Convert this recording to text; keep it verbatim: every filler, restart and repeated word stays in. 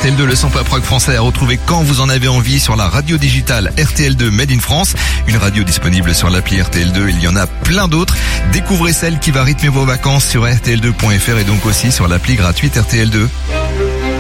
T L deux, le sample rock français à retrouver quand vous en avez envie sur la radio digitale R T L deux Made in France. Une radio disponible sur l'appli R T L deux. Il y en a plein d'autres. Découvrez celle qui va rythmer vos vacances sur R T L deux point F R et donc aussi sur l'appli gratuite R T L deux.